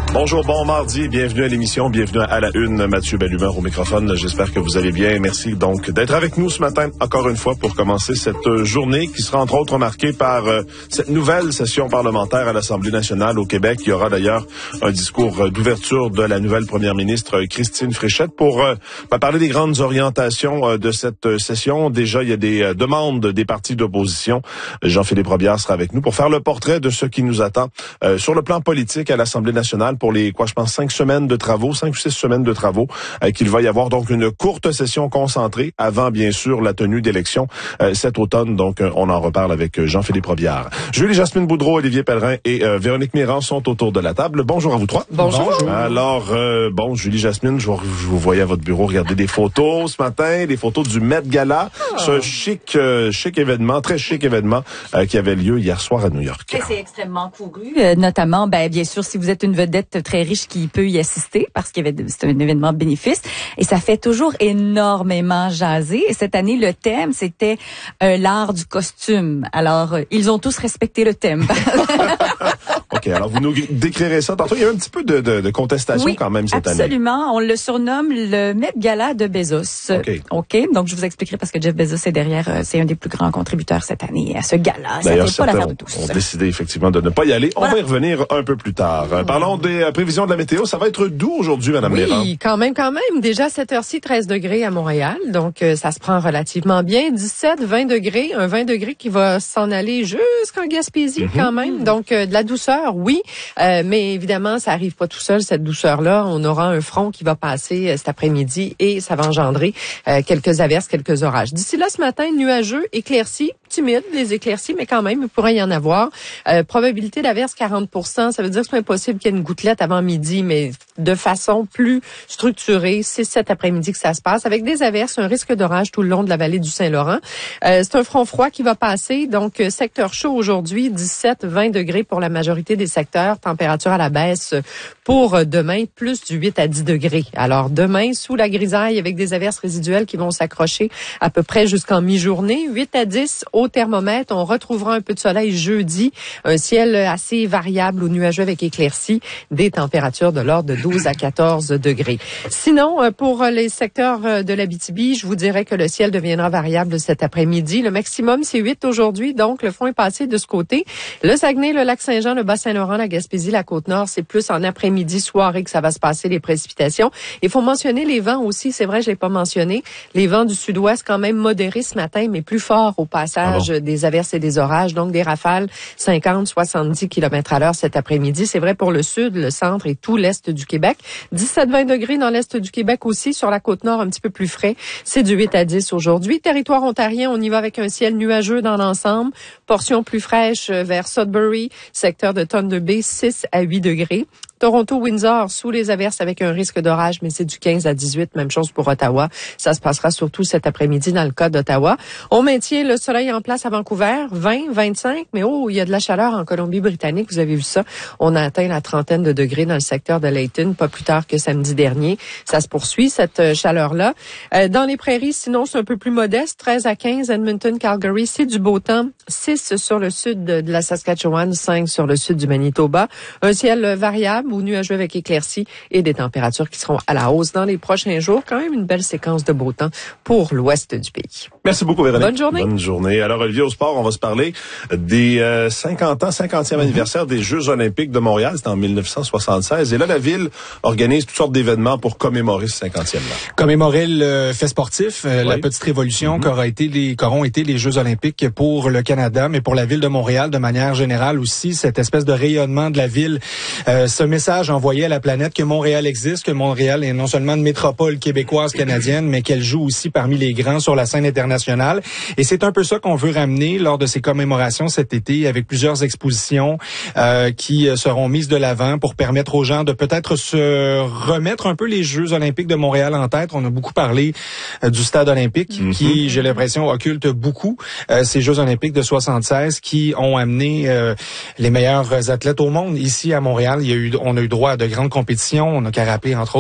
Bonjour, bon mardi, bienvenue à l'émission, bienvenue à la une, Mathieu Bellumeur au microphone. J'espère que vous allez bien. Merci donc d'être avec nous ce matin, encore une fois, pour commencer cette journée qui sera entre autres marquée par cette nouvelle session parlementaire à l'Assemblée nationale au Québec. Il y aura d'ailleurs un discours d'ouverture de la nouvelle première ministre Christine Fréchette pour parler des grandes orientations de cette session. Déjà, il y a des demandes des partis d'opposition. Jean-Philippe Robillard sera avec nous pour faire le portrait de ce qui nous attend sur le plan politique à l'Assemblée nationale pour les, 5 semaines de travaux, 5 ou 6 semaines de travaux, qu'il va y avoir donc une courte session concentrée avant, bien sûr, la tenue d'élections cet automne. Donc, on en reparle avec Jean-Philippe Robillard. Julie-Jasmine Boudreau, Olivier Pellerin et Véronique Mirand sont autour de la table. Bonjour à vous trois. Bonjour. Alors, Julie-Jasmine, je vous voyais à votre bureau regarder des photos ce matin, des photos du Met Gala, ce chic événement, très chic événement qui avait lieu hier soir à New York. Et c'est extrêmement couru, notamment, bien sûr, si vous êtes une vedette très riche qui peut y assister parce qu'il y avait c'est un événement bénéfice et ça fait toujours énormément jaser. Et cette année, le thème, c'était l'art du costume. Alors, ils ont tous respecté le thème. OK, alors vous nous décrirez ça. Tantôt, il y a eu un petit peu de contestation quand même cette année. Absolument. On le surnomme le Met Gala de Bezos. OK. Donc, je vous expliquerai parce que Jeff Bezos est derrière, c'est un des plus grands contributeurs cette année à ce gala. D'ailleurs, ça fait pas l'affaire de tous. On a décidé effectivement de ne pas y aller. Voilà. On va y revenir un peu plus tard. Parlons des prévisions de la météo. Ça va être doux aujourd'hui, Madame Mirand. Oui, quand même. Déjà, à cette heure-ci, 13 degrés à Montréal. Donc, ça se prend relativement bien. 17, 20 degrés. Un 20 degrés qui va s'en aller jusqu'en Gaspésie quand même. Donc, de la douceur, oui. Mais évidemment, ça arrive pas tout seul, cette douceur-là. On aura un front qui va passer cet après-midi et ça va engendrer quelques averses, quelques orages. D'ici là, ce matin, nuageux, éclairci, timide, les éclaircies, mais quand même, il pourrait y en avoir. Probabilité d'averse 40%. Ça veut dire que c'est impossible qu'il y ait une gouttelette avant midi, mais de façon plus structurée. C'est cet après-midi que ça se passe, avec des averses, un risque d'orage tout le long de la vallée du Saint-Laurent. C'est un front froid qui va passer, donc secteur chaud aujourd'hui, 17-20 degrés pour la majorité des secteurs. Température à la baisse pour demain, plus du 8 à 10 degrés. Alors demain, sous la grisaille, avec des averses résiduelles qui vont s'accrocher à peu près jusqu'en mi-journée. 8 à 10 au thermomètre. On retrouvera un peu de soleil jeudi. Un ciel assez variable ou nuageux avec éclaircies. Des températures de l'ordre de 12 à 14 degrés. Sinon, pour les secteurs de l'Abitibi, je vous dirais que le ciel deviendra variable cet après-midi. Le maximum, c'est 8 aujourd'hui, donc le front est passé de ce côté. Le Saguenay, le Lac-Saint-Jean, le Bas-Saint-Laurent, la Gaspésie, la Côte-Nord, c'est plus en après-midi, soirée que ça va se passer, les précipitations. Il faut mentionner les vents aussi, c'est vrai, je l'ai pas mentionné. Les vents du sud-ouest quand même modérés ce matin, mais plus forts au passage des averses et des orages, donc des rafales 50-70 km/h cet après-midi. C'est vrai pour le sud, le centre et tout l'est du Québec. 17-20 degrés dans l'est du Québec aussi. Sur la Côte-Nord, un petit peu plus frais. C'est du 8 à 10 aujourd'hui. Territoire ontarien, on y va avec un ciel nuageux dans l'ensemble. Portion plus fraîche vers Sudbury, secteur de Thunder Bay, 6 à 8 degrés. Toronto-Windsor, sous les averses avec un risque d'orage, mais c'est du 15 à 18. Même chose pour Ottawa. Ça se passera surtout cet après-midi dans le cas d'Ottawa. On maintient le soleil en place à Vancouver, 20, 25. Mais il y a de la chaleur en Colombie-Britannique. Vous avez vu ça. On a atteint la trentaine de degrés dans le secteur de Layton, pas plus tard que samedi dernier. Ça se poursuit, cette chaleur-là. Dans les prairies, sinon, c'est un peu plus modeste. 13 à 15, Edmonton, Calgary, c'est du beau temps. 6 sur le sud de la Saskatchewan, 5 sur le sud du Manitoba. Un ciel variable ou nuageux avec éclaircies et des températures qui seront à la hausse dans les prochains jours. Quand même une belle séquence de beau temps pour l'ouest du pays. Merci beaucoup, Véronique. Bonne journée. Bonne journée. Alors, Olivier, au sport, on va se parler des 50e anniversaire des Jeux olympiques de Montréal. C'était en 1976. Et là, la ville organise toutes sortes d'événements pour commémorer ce 50e-là. Commémorer le fait sportif, la petite révolution qu'auront été les Jeux olympiques pour le Canada, mais pour la ville de Montréal de manière générale aussi, cette espèce de rayonnement de la ville, ce message envoyé à la planète que Montréal existe, que Montréal est non seulement une métropole québécoise, canadienne, mais qu'elle joue aussi parmi les grands sur la scène internationale. Et c'est un peu ça qu'on veut ramener lors de ces commémorations cet été, avec plusieurs expositions qui seront mises de l'avant pour permettre aux gens de peut-être se remettre un peu les Jeux olympiques de Montréal en tête. On a beaucoup parlé du stade olympique qui, j'ai l'impression, occulte beaucoup ces Jeux olympiques de 76 qui ont amené les meilleurs athlètes au monde ici à Montréal. On a eu droit à de grandes compétitions. On a qu'à rappeler, entre autres,